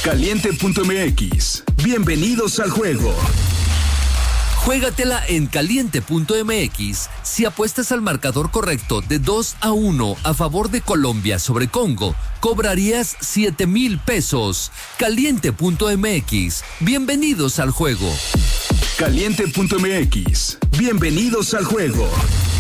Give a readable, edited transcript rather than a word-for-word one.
Caliente.mx. Bienvenidos al juego. Juégatela en caliente.mx. Si apuestas al marcador correcto de 2-1 a favor de Colombia sobre Congo, cobrarías 7,000 pesos. Caliente.mx. Bienvenidos al juego. Caliente.mx. Bienvenidos al juego.